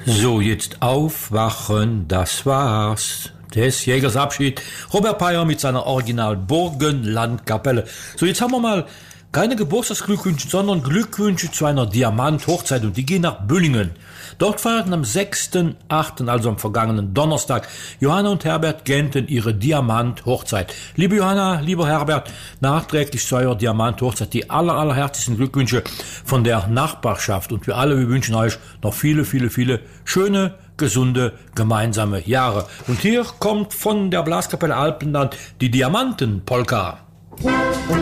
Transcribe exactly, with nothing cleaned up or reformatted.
So, jetzt aufwachen, das war's. Des Jägers Abschied. Robert Peyer mit seiner Original Burgenlandkapelle. So, jetzt haben wir mal keine Geburtstagsglückwünsche, sondern Glückwünsche zu einer Diamant-Hochzeit und die gehen nach Büllingen. Dort feierten am sechsten achten, also am vergangenen Donnerstag, Johanna und Herbert Genten ihre Diamant-Hochzeit. Liebe Johanna, lieber Herbert, nachträglich zu eurer Diamant-Hochzeit die aller, allerherzlichsten Glückwünsche von der Nachbarschaft und wir alle, wir wünschen euch noch viele, viele, viele schöne, gesunde, gemeinsame Jahre. Und hier kommt von der Blaskapelle Alpenland die Diamanten-Polka.